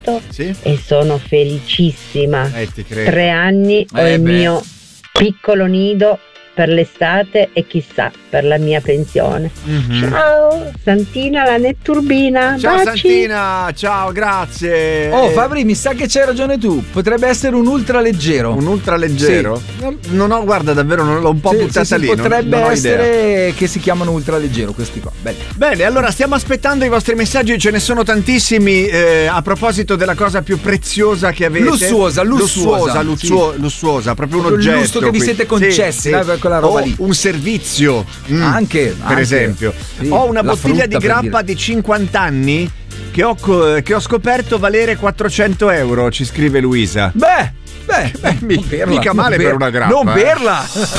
Sì? e sono felicissima. Ti credo. 3 anni ho il mio piccolo nido per l'estate e chissà per la mia pensione. Ciao Santina, la netturbina. Ciao Baci. Santina, ciao, grazie. Oh Fabri, mi sa che c'hai ragione tu. Potrebbe essere un ultraleggero. Un ultraleggero? Sì. Non ho, guarda, davvero non l'ho un po' buttata lì. Potrebbe non ho essere idea. che si chiamano ultraleggero questi qua. Bene, allora stiamo aspettando i vostri messaggi, ce ne sono tantissimi. A proposito della cosa più preziosa che avete. Lussuosa, proprio un il oggetto. lusso che vi siete concessi, per quella roba lì. Un servizio. Anche per esempio. Sì, Ho una la bottiglia di frutta, per grappa di 50 anni che ho scoperto valere 400 euro, ci scrive Luisa. Beh, mica male per una grappa. Non berla.